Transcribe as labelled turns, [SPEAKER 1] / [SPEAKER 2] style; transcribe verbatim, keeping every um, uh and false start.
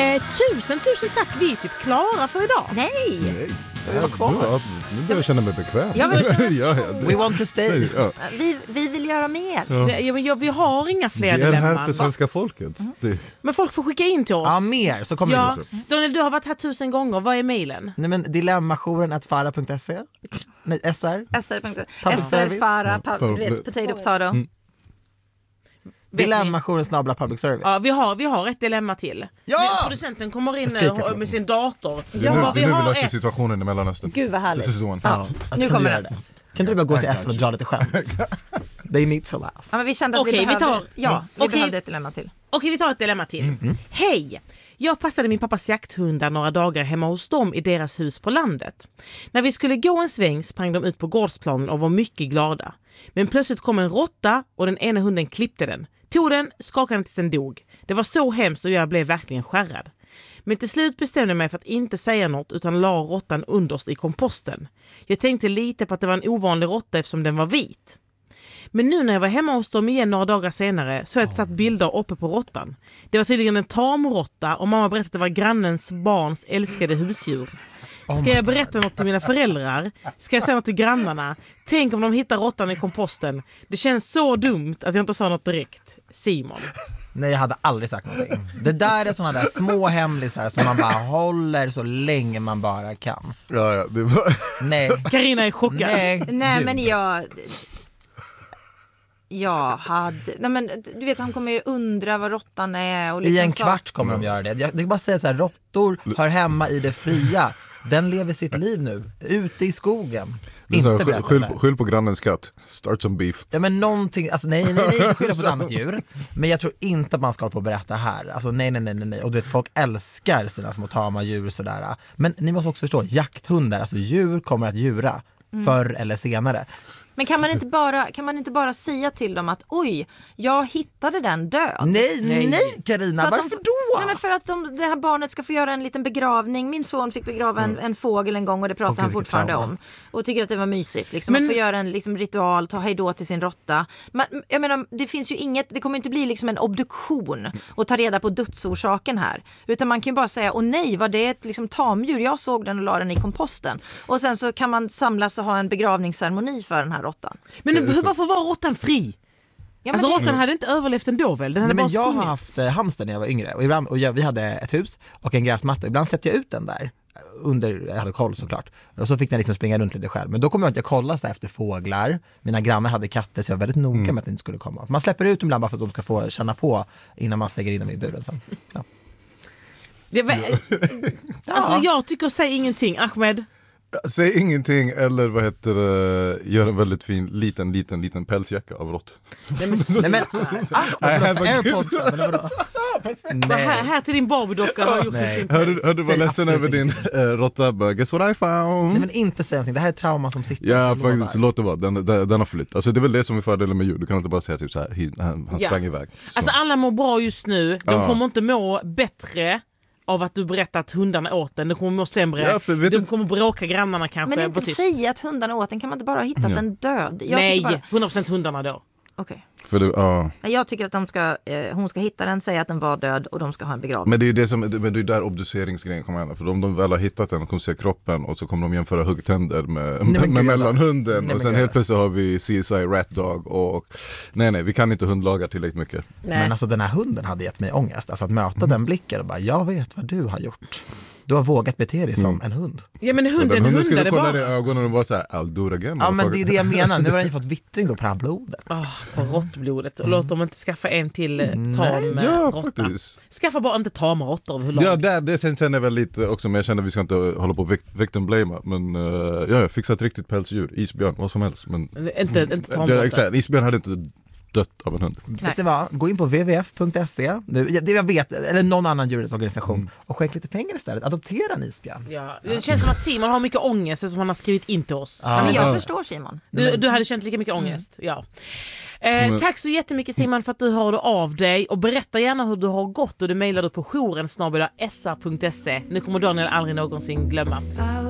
[SPEAKER 1] Eh, tusen, tusen tack. Vi är typ klara för idag.
[SPEAKER 2] Nej!
[SPEAKER 3] Nej.
[SPEAKER 2] Jag var kvar.
[SPEAKER 3] Ja, nu börjar jag känna mig bekväm.
[SPEAKER 2] Jag vill känna...
[SPEAKER 3] ja, ja, det...
[SPEAKER 4] We want to stay.
[SPEAKER 3] Ja.
[SPEAKER 2] vi, vi vill göra mer.
[SPEAKER 3] Ja.
[SPEAKER 1] Det, ja, men jag, vi har inga fler
[SPEAKER 3] Det är
[SPEAKER 1] dilemman.
[SPEAKER 3] här för svenska folket.
[SPEAKER 2] Mm.
[SPEAKER 3] Det...
[SPEAKER 1] Men folk får skicka in till oss.
[SPEAKER 4] Ja, mer så kommer
[SPEAKER 1] Ja.
[SPEAKER 4] det.
[SPEAKER 1] Daniel, du har varit här tusen gånger. Vad är mejlen?
[SPEAKER 4] Nej, men dilemmajoren at fara punkt se. Nej, S R.
[SPEAKER 2] S R.
[SPEAKER 4] Public
[SPEAKER 2] S R,
[SPEAKER 4] service.
[SPEAKER 2] Fara,
[SPEAKER 3] Mm.
[SPEAKER 2] pub, vet, potato, potato.
[SPEAKER 3] Mm.
[SPEAKER 4] Dilemmajoren snabbla public service.
[SPEAKER 1] Ja, vi har, vi har ett dilemma till.
[SPEAKER 4] Ja!
[SPEAKER 1] Men producenten kommer in
[SPEAKER 4] Jag skriker
[SPEAKER 1] eh,
[SPEAKER 4] på
[SPEAKER 1] med sin dator.
[SPEAKER 3] Det är nu,
[SPEAKER 1] Ja,
[SPEAKER 3] det är nu vi löser
[SPEAKER 1] ett.
[SPEAKER 3] situationen i Mellanöstern.
[SPEAKER 2] Gud vad härligt.
[SPEAKER 3] This is the one.
[SPEAKER 2] Ja,
[SPEAKER 4] Jag
[SPEAKER 2] nu
[SPEAKER 4] tror
[SPEAKER 2] kommer
[SPEAKER 4] du
[SPEAKER 2] det.
[SPEAKER 4] gör det. Kan du bara gå till F och dra lite skämt? They need to laugh.
[SPEAKER 2] Ja, men vi kände att
[SPEAKER 1] Okej,
[SPEAKER 2] vi
[SPEAKER 1] vi
[SPEAKER 2] behövde,
[SPEAKER 1] tar-
[SPEAKER 2] ja, vi
[SPEAKER 1] Okej.
[SPEAKER 2] behövde ett dilemma till.
[SPEAKER 1] Okej, vi tar ett dilemma till.
[SPEAKER 4] Mm.
[SPEAKER 1] Hej! Jag passade min pappas jakthundar några dagar hemma hos dem i deras hus på landet. När vi skulle gå en sväng sprang de ut på gårdsplanen och var mycket glada. Men plötsligt kom en råtta och den ena hunden klippte den. Tog den, skakade den tills den dog. Det var så hemskt och jag blev verkligen skärrad. Men till slut bestämde jag mig för att inte säga något utan la råttan underst i komposten. Jag tänkte lite på att det var en ovanlig råtta eftersom den var vit. Men nu när jag var hemma hos dem igen några dagar senare så har jag satt bilder uppe på råttan. Det var tydligen en tamråtta och mamma berättade att det var grannens barns älskade husdjur. Ska jag berätta något till mina föräldrar? Ska jag säga något till grannarna? Tänk om de hittar råttan i komposten. Det känns så dumt att jag inte sa något direkt. Simon.
[SPEAKER 4] Nej, jag hade aldrig sagt någonting. Det där är såna där små hemlisar som man bara håller så länge man bara kan.
[SPEAKER 3] Ja, ja, det var...
[SPEAKER 4] Nej.
[SPEAKER 1] Carina är chockad.
[SPEAKER 4] Nej.
[SPEAKER 2] Nej,
[SPEAKER 4] Gud.
[SPEAKER 2] men jag... Jag hade... Nej, men du vet, han kommer ju undra vad råttan är. Och liksom
[SPEAKER 4] I en
[SPEAKER 2] så.
[SPEAKER 4] kvart kommer de göra det. Jag kan bara säga så här, råttor hör hemma i det fria. Den lever sitt liv nu, ute i skogen.
[SPEAKER 3] Det är så här,
[SPEAKER 4] Inte
[SPEAKER 3] skyll,
[SPEAKER 4] berätta
[SPEAKER 3] skyll,
[SPEAKER 4] det.
[SPEAKER 3] på, skyll på grannens katt. Start some beef.
[SPEAKER 4] Ja, men någonting, alltså nej, nej, nej, skylla på ett annat djur. Men jag tror inte att man ska hålla på och berätta här. Alltså nej, nej, nej, nej, nej. Och du vet, folk älskar sina små tama djur sådär. Men ni måste också förstå, jakthundar, alltså djur kommer att djura förr eller senare.
[SPEAKER 2] Men kan man inte bara kan man inte bara säga till dem att oj, jag hittade den död.
[SPEAKER 4] Nej,
[SPEAKER 1] Nej.
[SPEAKER 4] nej Carina,
[SPEAKER 2] Så att
[SPEAKER 4] varför
[SPEAKER 2] de,
[SPEAKER 4] då?
[SPEAKER 2] Nej, men för att de, det här barnet ska få göra en liten begravning. Min son fick begrava en, en fågel en gång och det pratar
[SPEAKER 4] Okej,
[SPEAKER 2] han
[SPEAKER 4] vilket
[SPEAKER 2] fortfarande
[SPEAKER 4] trauma.
[SPEAKER 2] om. Och tycker att det var mysigt. Liksom,
[SPEAKER 1] Men-
[SPEAKER 2] att få göra en liksom, ritual, ta hejdå till sin råtta. Men, jag menar, det finns ju inget, det kommer inte bli liksom en obduktion och ta reda på dödsorsaken här. Utan man kan ju bara säga, åh nej, var det ett liksom, tamdjur? Jag såg den och la den i komposten. Och sen så kan man samlas och ha en begravningsceremoni för den här råttan.
[SPEAKER 1] Men hur, varför var råttan fri?
[SPEAKER 2] Ja, men
[SPEAKER 1] Alltså
[SPEAKER 2] det-
[SPEAKER 1] råttan hade inte överlevt ändå väl? Den hade
[SPEAKER 4] Nej,
[SPEAKER 1] bara
[SPEAKER 4] men jag har
[SPEAKER 1] sprungit.
[SPEAKER 4] haft eh, hamster när jag var yngre och, ibland, och jag, vi hade ett hus och en gräsmatta. Ibland släppte jag ut den där under, jag hade koll såklart. Och så fick den liksom springa runt lite själv. Men då kom jag inte att kolla så här efter fåglar. Mina grannar hade katter så jag var väldigt noga
[SPEAKER 3] Mm.
[SPEAKER 4] med att det inte skulle komma. Man släpper ut dem ibland bara för att de ska få känna på innan man stänger in dem i buren sen. Ja.
[SPEAKER 1] Det var, alltså jag tycker säg ingenting, Ahmed.
[SPEAKER 3] Säg ingenting eller vad heter det, gör en väldigt fin liten, liten, liten pälsjacka av rått.
[SPEAKER 4] Nej men, ah,
[SPEAKER 3] I have
[SPEAKER 4] vadå,
[SPEAKER 3] a
[SPEAKER 4] Airpods, eller vadå?
[SPEAKER 1] Nej. Här, här till din Barbie-docka har gjort
[SPEAKER 4] Nej.
[SPEAKER 1] en
[SPEAKER 3] Hörde du var
[SPEAKER 4] Säg
[SPEAKER 3] ledsen
[SPEAKER 4] absolut
[SPEAKER 3] över din äh, råtta? Bara, guess what I found?
[SPEAKER 4] Nej men inte säga någonting, det här är trauma som sitter.
[SPEAKER 3] Ja,
[SPEAKER 4] så jag
[SPEAKER 3] faktiskt,
[SPEAKER 4] lovar.
[SPEAKER 3] låt det vara. Den, den, den har flytt. Alltså det är väl det som är fördelen med djur. Du kan inte bara säga typ så här, he- han, han
[SPEAKER 1] Ja.
[SPEAKER 3] sprang iväg. Så.
[SPEAKER 1] Alltså alla mår bra just nu. De
[SPEAKER 3] Ja.
[SPEAKER 1] kommer inte må bättre av att du berättar att hundarna åt den. De kommer må sämre.
[SPEAKER 3] Ja, för vet
[SPEAKER 1] De
[SPEAKER 3] du-
[SPEAKER 1] kommer bråka grannarna kanske.
[SPEAKER 2] Men
[SPEAKER 1] Var
[SPEAKER 2] inte
[SPEAKER 1] tyst.
[SPEAKER 2] säga att hundarna åt den, kan man inte bara ha hittat
[SPEAKER 3] Ja.
[SPEAKER 2] den död? Jag
[SPEAKER 1] Nej,
[SPEAKER 2] tycker bara,
[SPEAKER 1] hundra procent hundarna då.
[SPEAKER 2] okej.
[SPEAKER 3] För det, ja.
[SPEAKER 2] Jag tycker att de ska, eh, hon ska hitta den, säga att den var död och de ska ha en begravning.
[SPEAKER 3] Men det är ju det som, men det är där obduceringsgrejen kommer hända. För om de väl har hittat den och kommer se kroppen och så kommer de jämföra huggtänder med,
[SPEAKER 4] men
[SPEAKER 3] med,
[SPEAKER 4] gud,
[SPEAKER 3] med mellanhunden.
[SPEAKER 4] nej, men
[SPEAKER 3] Och sen
[SPEAKER 4] gud.
[SPEAKER 3] helt plötsligt har vi C S I Rat Dog och nej nej, vi kan inte hundlaga tillräckligt mycket.
[SPEAKER 1] Nej.
[SPEAKER 4] Men alltså den här hunden hade gett mig ångest. Alltså att möta den blicken och bara, jag vet vad du har gjort. Du har vågat bete dig som en hund.
[SPEAKER 1] Ja men
[SPEAKER 3] Och
[SPEAKER 1] hunden,
[SPEAKER 3] den hunden
[SPEAKER 1] hunden
[SPEAKER 3] skulle
[SPEAKER 1] är
[SPEAKER 3] kolla dig i
[SPEAKER 1] bara...
[SPEAKER 3] ögonen och vara så här, I'll do it again.
[SPEAKER 4] Ja men det är det jag
[SPEAKER 3] motherfucker.
[SPEAKER 4] menar, nu har den ju fått vittring då på det här blodet.
[SPEAKER 1] Oh, på råttblodet. Och låt dem inte skaffa en till eh, tam
[SPEAKER 4] Nej,
[SPEAKER 1] eh,
[SPEAKER 3] Ja,
[SPEAKER 1] råtta.
[SPEAKER 3] faktiskt.
[SPEAKER 1] Skaffa bara inte tama råttor överlag.
[SPEAKER 3] Ja, det, det sen känner jag väl lite också, men jag känner att vi ska inte hålla på och vict- victim blame. Men uh, ja, jag fixat ett riktigt pälsdjur, isbjörn, vad som helst. Men
[SPEAKER 1] Inte, inte
[SPEAKER 3] det,
[SPEAKER 1] tamråtta.
[SPEAKER 3] exakt, isbjörn hade inte dött av en hund.
[SPEAKER 4] Vet ni vad? Gå in på w w f punkt se, nu, det jag vet, eller någon annan djurens organisation
[SPEAKER 3] Mm.
[SPEAKER 4] och skänk lite pengar istället. Adoptera en isbjörn.
[SPEAKER 1] Ja, det känns som att Simon har mycket ångest som han har skrivit in till oss.
[SPEAKER 4] Ja.
[SPEAKER 2] Men jag
[SPEAKER 3] Ja.
[SPEAKER 2] förstår Simon.
[SPEAKER 1] Du, du hade känt lika mycket ångest. Ja. Eh,
[SPEAKER 3] Men-
[SPEAKER 1] tack så jättemycket Simon för att du hörde av dig. Och berätta gärna hur du har gått. Och du mejlar du på jouren snabel-a s r punkt se. Nu kommer Daniel aldrig någonsin glömma.
[SPEAKER 5] I